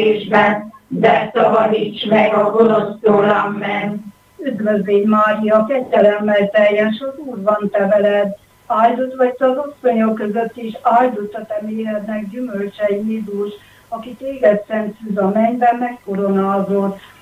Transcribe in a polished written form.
de szabadíts meg a gonosztól, amen. Üdvözlégy Mária, kegyelemmel teljes, az Úr van te veled, áldott vagy az asszonyok között is, áldott a te méhednek gyümölcse Jézus, aki téged szent szűz a mennyben megkoronázott.